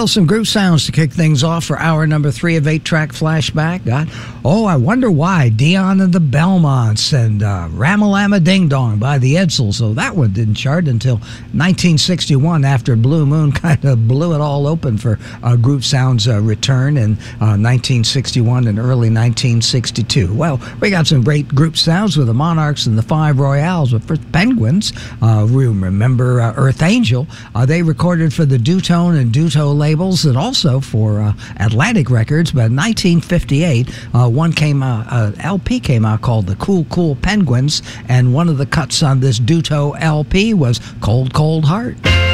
Well, some groove sounds to kick things off for hour number 3 of 8-Track Flashback. I Wonder Why, Dion and the Belmonts, and Ramalama Ding Dong by the Edsels. So that one didn't chart until 1961 after Blue Moon kind of blew it all open for groove sounds return in 1961 and early 1962. Well, we got some great group sounds with the Monarchs and the Five Royales. But for Penguins, we remember Earth Angel. They recorded for the Dutone and Duto labels and also for Atlantic Records. But in 1958, LP came out called The Cool Cool Penguins, and one of the cuts on this Duto LP was Cold Cold Heart.